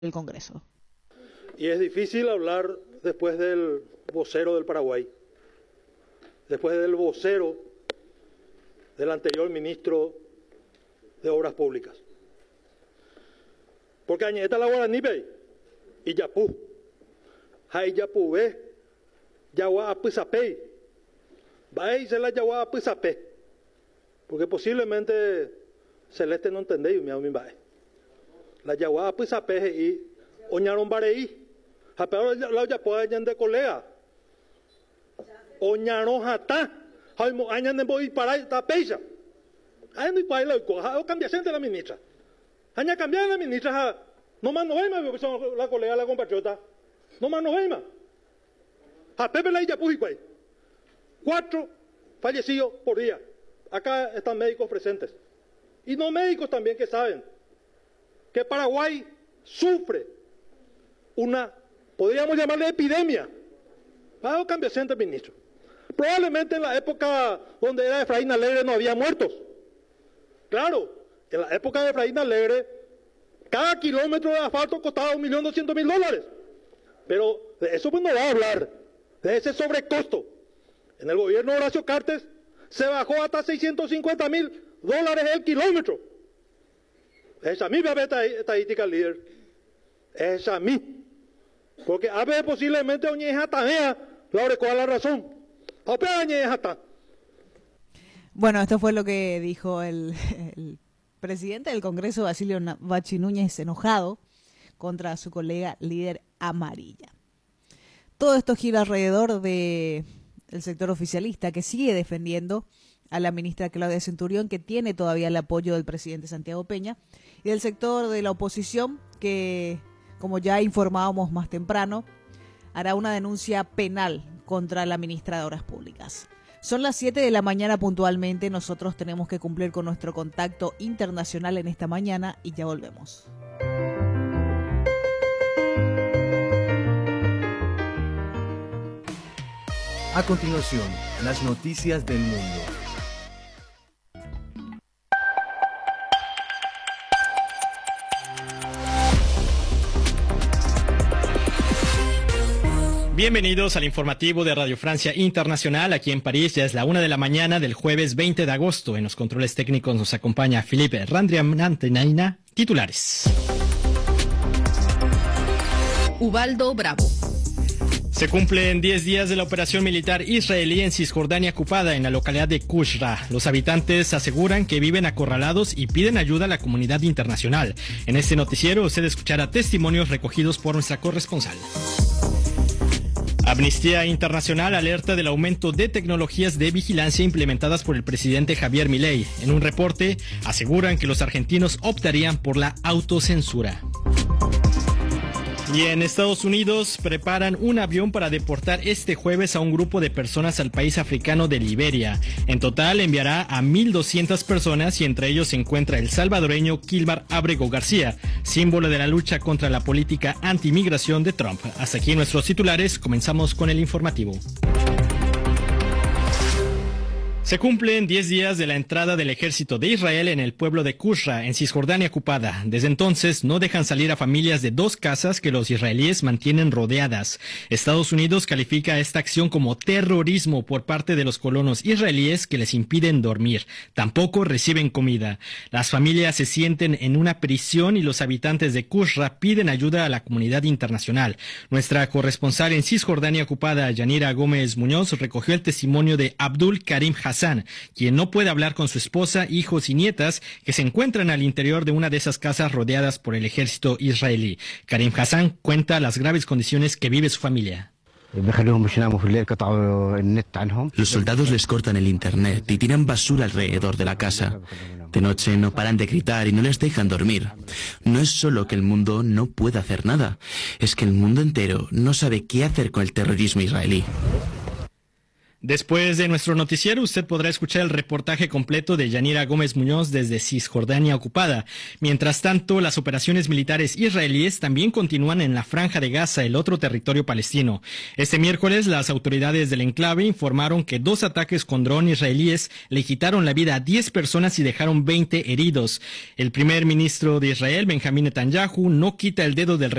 del Congreso. Y es difícil hablar después del vocero del Paraguay, después del vocero del anterior ministro de Obras Públicas. Porque añeta la guaranipe y yapú, hay yapúbe, yagua apizapey, vai se la yagua apizapé, porque posiblemente Celeste no entendéis mi bae. La yagua apizapé y oñaron bareí. Pero la ya puede añadir de colega. Oñaron hasta. Jaimo añaden voy para esta pecha. Ahí no hay para el coja. Cambiación de la ministra. Aña cambiar la ministra. No más no hay más. La colega la compatriota. No más no hay más. A Pepe la ya puji cuay. 4 fallecidos por día. Acá están médicos presentes. Y no médicos también que saben que Paraguay sufre una, podríamos llamarle epidemia. Va a cambiar centro, ministro. Probablemente en la época donde era Efraín Alegre no había muertos. Claro, en la época de Efraín Alegre, cada kilómetro de asfalto costaba $1.200.000. Pero de eso pues no va a hablar, de ese sobrecosto. En el gobierno de Horacio Cartes se bajó hasta $650.000 el kilómetro. Esa misma estadística líder. Esa misma. Porque a veces posiblemente oñeja tajea, la cuál la razón. Bueno, esto fue lo que dijo el presidente del Congreso, Basilio Bachi Núñez, enojado contra su colega líder amarilla. Todo esto gira alrededor del sector oficialista que sigue defendiendo a la ministra Claudia Centurión, que tiene todavía el apoyo del presidente Santiago Peña, y del sector de la oposición que, como ya informábamos más temprano, hará una denuncia penal contra la ministra de Obras Públicas. Son las 7 de la mañana puntualmente, nosotros tenemos que cumplir con nuestro contacto internacional en esta mañana y ya volvemos. A continuación, las noticias del mundo. Bienvenidos al informativo de Radio Francia Internacional. Aquí en París ya es la 1 de la mañana del jueves 20 de agosto. En los controles técnicos nos acompaña Philippe Randrianantinaina. Titulares. Ubaldo Bravo. Se cumplen 10 días de la operación militar israelí en Cisjordania ocupada en la localidad de Qushra. Los habitantes aseguran que viven acorralados y piden ayuda a la comunidad internacional. En este noticiero usted escuchará testimonios recogidos por nuestra corresponsal. Amnistía Internacional alerta del aumento de tecnologías de vigilancia implementadas por el presidente Javier Milei. En un reporte aseguran que los argentinos optarían por la autocensura. Y en Estados Unidos preparan un avión para deportar este jueves a un grupo de personas al país africano de Liberia. En total enviará a 1.200 personas y entre ellos se encuentra el salvadoreño Kilmar Abrego García, símbolo de la lucha contra la política anti-inmigración de Trump. Hasta aquí nuestros titulares, comenzamos con el informativo. Se cumplen 10 días de la entrada del ejército de Israel en el pueblo de Qushra, en Cisjordania ocupada. Desde entonces no dejan salir a familias de 2 casas que los israelíes mantienen rodeadas. Estados Unidos califica esta acción como terrorismo por parte de los colonos israelíes que les impiden dormir. Tampoco reciben comida. Las familias se sienten en una prisión y los habitantes de Qushra piden ayuda a la comunidad internacional. Nuestra corresponsal en Cisjordania ocupada, Yanira Gómez Muñoz, recogió el testimonio de Abdul Karim Hassan, quien no puede hablar con su esposa, hijos y nietas que se encuentran al interior de una de esas casas rodeadas por el ejército israelí. Karim Hassan cuenta las graves condiciones que vive su familia. Los soldados les cortan el internet y tiran basura alrededor de la casa. De noche no paran de gritar y no les dejan dormir. No es solo que el mundo no pueda hacer nada, es que el mundo entero no sabe qué hacer con el terrorismo israelí. Después de nuestro noticiero, usted podrá escuchar el reportaje completo de Yanira Gómez Muñoz desde Cisjordania ocupada. Mientras tanto, las operaciones militares israelíes también continúan en la Franja de Gaza, el otro territorio palestino. Este miércoles, las autoridades del enclave informaron que 2 ataques con dron israelíes le quitaron la vida a 10 personas y dejaron 20 heridos. El primer ministro de Israel, Benjamín Netanyahu, no quita el dedo del